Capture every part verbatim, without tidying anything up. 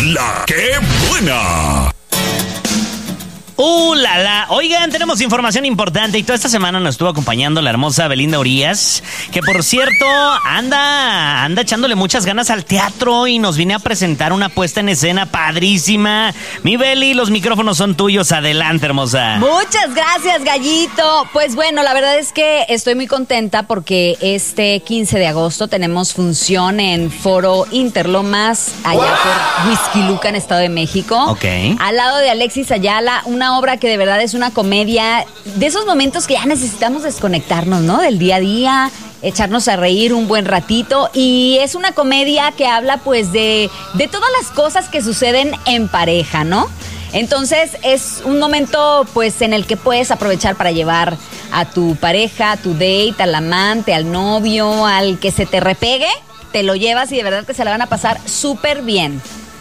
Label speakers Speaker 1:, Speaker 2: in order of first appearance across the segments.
Speaker 1: La ¡Qué buena!
Speaker 2: ¡Uh, la, la! Oigan, tenemos información importante y toda esta semana nos estuvo acompañando la hermosa Belinda Urías, que por cierto anda, anda echándole muchas ganas al teatro y nos viene a presentar una puesta en escena padrísima. Mi Beli, los micrófonos son tuyos. Adelante, hermosa.
Speaker 3: Muchas gracias, Gallito. Pues bueno, la verdad es que estoy muy contenta porque este quince de agosto tenemos función en Foro Interlomas, allá wow. por Whisky Lucan, Estado de México.
Speaker 2: Ok.
Speaker 3: Al lado de Alexis Ayala, una obra que de verdad es una comedia de esos momentos que ya necesitamos desconectarnos, ¿no? Del día a día, echarnos a reír un buen ratito, y es una comedia que habla pues de, de todas las cosas que suceden en pareja, ¿no? Entonces es un momento pues en el que puedes aprovechar para llevar a tu pareja, a tu date, al amante, al novio, al que se te repegue, te lo llevas y de verdad que se la van a pasar súper bien.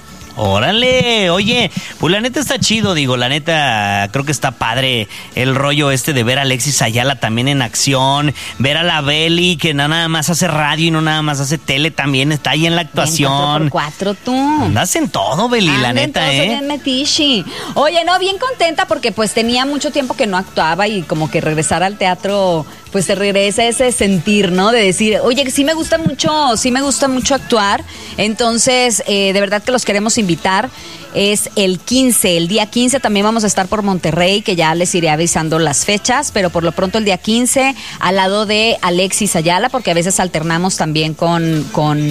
Speaker 2: Órale, oye, pues la neta está chido, digo, la neta creo que está padre el rollo este de ver a Alexis Ayala también en acción, ver a la Beli que no nada más hace radio y no nada más hace tele, también está ahí en la actuación.
Speaker 3: cuatro por cuatro tú.
Speaker 2: Andas en todo, Beli, Anda la neta,
Speaker 3: en todo,
Speaker 2: ¿eh?
Speaker 3: Bien metichi. Oye, no, bien contenta porque pues tenía mucho tiempo que no actuaba y como que regresar al teatro pues te regresa ese sentir, ¿no? De decir, oye, sí me gusta mucho, sí me gusta mucho actuar. Entonces, eh, de verdad que los queremos invitar. Es el quince, el día quince también vamos a estar por Monterrey, que ya les iré avisando las fechas, pero por lo pronto el día quince, al lado de Alexis Ayala, porque a veces alternamos también con,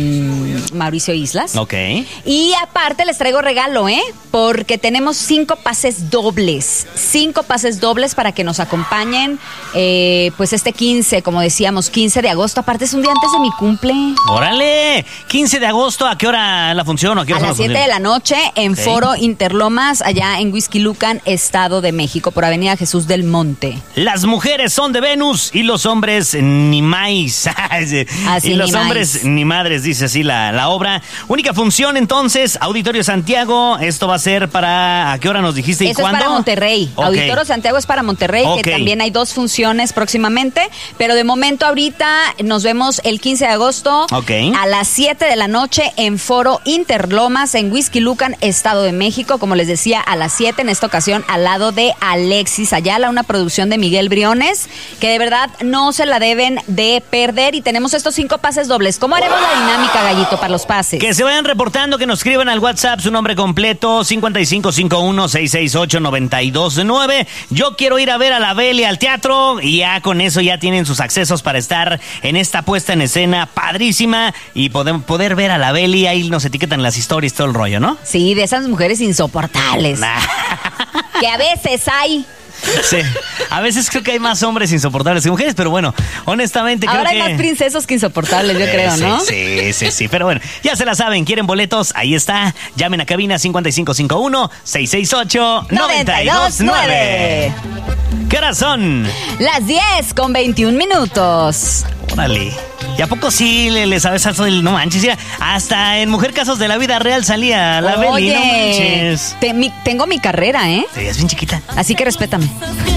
Speaker 3: con Mauricio Islas.
Speaker 2: Ok.
Speaker 3: Y aparte les traigo regalo, ¿eh? Porque tenemos cinco pases dobles, cinco pases dobles para que nos acompañen, eh, pues este quince, como decíamos, quince de agosto, aparte es un día antes de mi cumple.
Speaker 2: ¡Órale! quince de agosto, ¿a qué hora la función? ¿A, qué hora
Speaker 3: a las siete de la noche en okay. Foro Interlomas, allá en Whisky Lucan, Estado de México, por Avenida Jesús del Monte.
Speaker 2: Las mujeres son de Venus y los hombres ni más. Así, y los hombres mais. ni madres, dice así la, la obra. Única función entonces, Auditorio Santiago. Esto va a ser para, ¿a qué hora nos dijiste y
Speaker 3: Esto
Speaker 2: cuándo?
Speaker 3: Es para Monterrey. Okay. Auditorio Santiago es para Monterrey, okay. que también hay dos funciones próximamente, pero de momento ahorita nos vemos el quince de agosto
Speaker 2: okay.
Speaker 3: a las siete de la noche en Foro Interlomas, en Whisky Lucan, Estado de México, como les decía, a las siete, en esta ocasión al lado de Alexis Ayala, una producción de Miguel Briones, que de verdad no se la deben de perder, y tenemos estos cinco pases dobles. ¿Cómo haremos la dinámica, Gallito, para los pases?
Speaker 2: Que se vayan reportando, que nos escriban al WhatsApp su nombre completo, cincuenta y cinco cincuenta y uno, sesenta y seis ocho, noventa y dos nueve. Yo quiero ir a ver a la Beli al teatro, y ya con eso ya tienen sus accesos para estar en esta puesta en escena padrísima y poder, poder ver a la Beli. Ahí nos etiquetan las historias, todo el rollo, ¿no?
Speaker 3: Sí, de esas mujeres insoportables. Nah. Que a veces hay.
Speaker 2: Sí, a veces creo que hay más hombres insoportables que mujeres, pero bueno, honestamente creo
Speaker 3: Ahora
Speaker 2: que...
Speaker 3: hay más princesos que insoportables, yo
Speaker 2: eh,
Speaker 3: creo,
Speaker 2: sí,
Speaker 3: ¿no?
Speaker 2: Sí, sí, sí, pero bueno, ya se la saben, ¿quieren boletos? Ahí está, llamen a cabina cincuenta y cinco cincuenta y uno, sesenta y seis ocho, noventa y dos nueve. ¿Qué horas son?
Speaker 3: Las diez con veintiún minutos.
Speaker 2: Órale. ¿Y a poco sí le, le sabes algo del no manches? Ya, hasta en Mujer Casos de la Vida Real salía la Beli, no manches.
Speaker 3: Te, mi, tengo mi carrera, ¿eh?
Speaker 2: Te veías bien chiquita.
Speaker 3: Así que respétame.